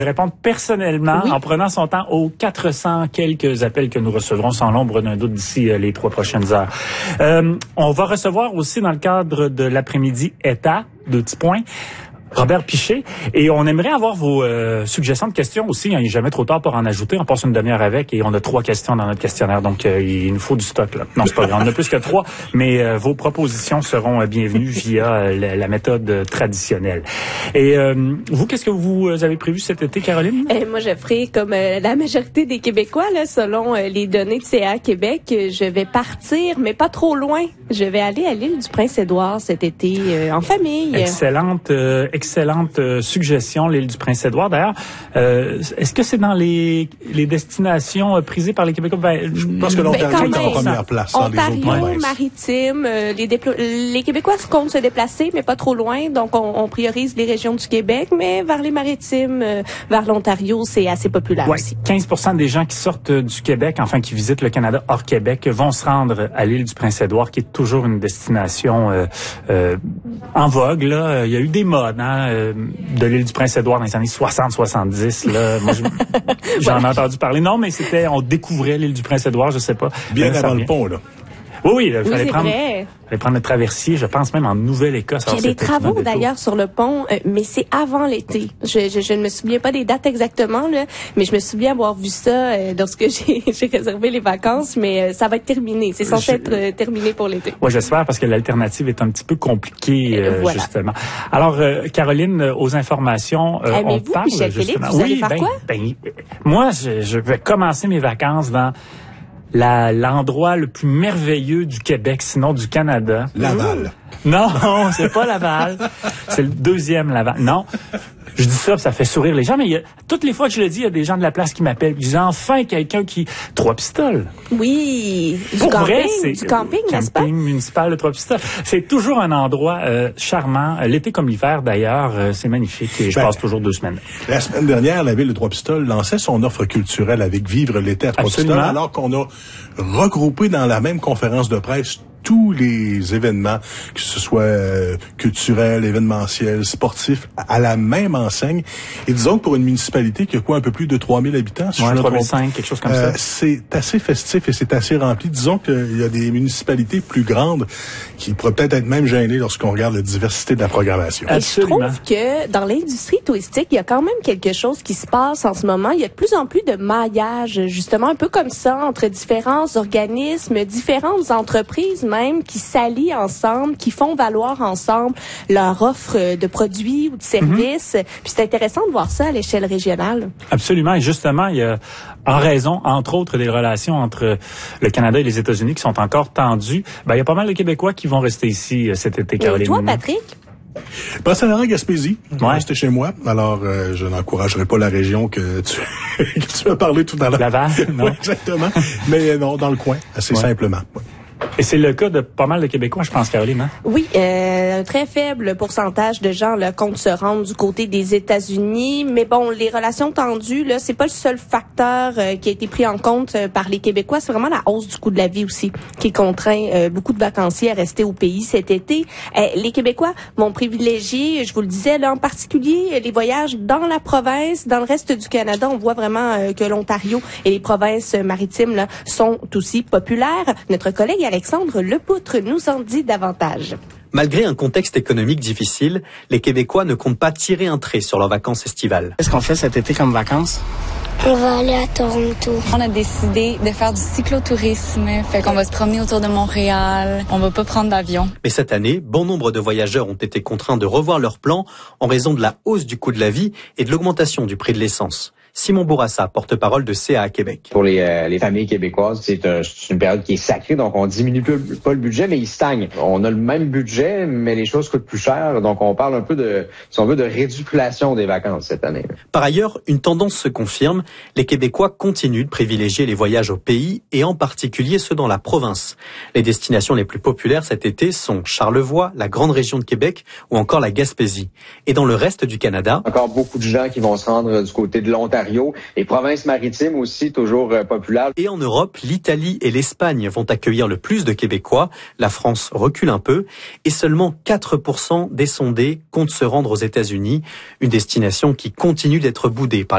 Répondre personnellement en prenant son temps aux 400 quelques appels que nous recevrons sans l'ombre d'un doute d'ici les 3 prochaines heures. On va recevoir aussi dans le cadre de l'après-midi ETA, 2 petits points, Robert Piché, et on aimerait avoir vos suggestions de questions aussi. Il n'est jamais trop tard pour en ajouter. On passe une demi-heure avec et on a 3 questions dans notre questionnaire. Donc, il nous faut du stock, là. Non, c'est pas vrai. On en a plus que 3, mais vos propositions seront bienvenues via la méthode traditionnelle. Et vous, qu'est-ce que vous avez prévu cet été, Caroline? Moi, je ferai comme la majorité des Québécois, là, selon les données de CA Québec. Je vais partir, mais pas trop loin. Je vais aller à l'île du Prince-Édouard cet été en famille. Excellente suggestion, l'île du Prince-Édouard. D'ailleurs, est-ce que c'est dans les destinations prisées par les Québécois? Je pense que l'Ontario est en première place. Ontario, Maritime, les Québécois comptent se déplacer, mais pas trop loin. Donc, on priorise les régions du Québec, mais vers les Maritimes, vers l'Ontario, c'est assez populaire aussi. 15% des gens qui sortent du Québec, enfin qui visitent le Canada hors Québec, vont se rendre à l'île du Prince-Édouard, qui est toujours une destination en vogue. Là, il y a eu des modes de l'île du Prince-Édouard dans les années 60-70. Là, moi, j'en ai entendu parler. Non, mais on découvrait l'île du Prince-Édouard, je sais pas. Bien avant le pont, là. Oui, il fallait prendre le traversier, je pense même en Nouvelle-Écosse. Il y a des travaux d'ailleurs sur le pont, mais c'est avant l'été. Je ne me souviens pas des dates exactement, là, mais je me souviens avoir vu ça lorsque j'ai réservé les vacances, mais ça va être terminé. C'est censé être terminé pour l'été. Oui, j'espère, parce que l'alternative est un petit peu compliquée, voilà. Justement. Alors, Caroline, aux informations, on parle justement. Vous allez faire quoi? Moi, je vais commencer mes vacances dans l'endroit le plus merveilleux du Québec, sinon du Canada. Laval. Non, c'est pas Laval. C'est le 2e Laval. Non. Je dis ça, ça fait sourire les gens, mais toutes les fois que je le dis, il y a des gens de la place qui m'appellent. Ils disent enfin quelqu'un qui... Trois-Pistoles. Oui, du camping, n'est-ce pas? Camping municipal de Trois-Pistoles. C'est toujours un endroit charmant. L'été comme l'hiver, d'ailleurs, c'est magnifique. Et je passe toujours 2 semaines. La semaine dernière, la ville de Trois-Pistoles lançait son offre culturelle avec Vivre l'été à Trois-Pistoles, alors qu'on a regroupé dans la même conférence de presse tous les événements, que ce soit culturels, événementiels, sportifs, à la même enseigne. Et disons que pour une municipalité qui a un peu plus de 3000 habitants, si 3005, quelque chose comme ça. C'est assez festif et c'est assez rempli. Disons qu'il y a des municipalités plus grandes qui pourraient peut-être être même gênées lorsqu'on regarde la diversité de la programmation. Et je trouve que dans l'industrie touristique, il y a quand même quelque chose qui se passe en ce moment. Il y a de plus en plus de maillage, justement, un peu comme ça, entre différents organismes, différentes entreprises même, qui s'allient ensemble, qui font valoir ensemble leur offre de produits ou de services. Puis c'est intéressant de voir ça à l'échelle régionale. Absolument. Et justement, il y a, en raison, entre autres, des relations entre le Canada et les États-Unis qui sont encore tendues, il y a pas mal de Québécois qui vont rester ici cet été, Caroline. Et toi, Patrick? Personnellement, Gaspésie, c'était chez moi. Alors, je n'encouragerai pas la région que tu as parlé tout à l'heure. Laval, non? Oui, exactement. Mais non, dans le coin, assez simplement. Ouais. Et c'est le cas de pas mal de Québécois, je pense, Caroline, hein? Oui, un très faible pourcentage de gens là, comptent se rendre du côté des États-Unis. Mais bon, les relations tendues, là, c'est pas le seul facteur qui a été pris en compte par les Québécois. C'est vraiment la hausse du coût de la vie aussi qui contraint beaucoup de vacanciers à rester au pays cet été. Les Québécois vont privilégier, je vous le disais, là, en particulier les voyages dans la province. Dans le reste du Canada, on voit vraiment que l'Ontario et les provinces maritimes là, sont aussi populaires. Notre collègue Alexandre Lepoutre nous en dit davantage. Malgré un contexte économique difficile, les Québécois ne comptent pas tirer un trait sur leurs vacances estivales. Qu'est-ce qu'on fait cet été comme vacances? On va aller à Toronto. On a décidé de faire du cyclotourisme, fait qu'on va se promener autour de Montréal. On va pas prendre d'avion. Mais cette année, bon nombre de voyageurs ont été contraints de revoir leurs plans en raison de la hausse du coût de la vie et de l'augmentation du prix de l'essence. Simon Bourassa, porte-parole de CA Québec. Pour les familles québécoises, c'est une période qui est sacrée, donc on diminue pas le budget, mais il stagne. On a le même budget, mais les choses coûtent plus cher, donc on parle un peu de, si on veut, de réduction des vacances cette année. Par ailleurs, une tendance se confirme. Les Québécois continuent de privilégier les voyages au pays et en particulier ceux dans la province. Les destinations les plus populaires cet été sont Charlevoix, la grande région de Québec ou encore la Gaspésie. Et dans le reste du Canada, encore beaucoup de gens qui vont se rendre du côté de l'Ontario. Les provinces maritimes aussi, toujours populaires. Et en Europe, l'Italie et l'Espagne vont accueillir le plus de Québécois. La France recule un peu. Et seulement 4% des sondés comptent se rendre aux États-Unis, une destination qui continue d'être boudée par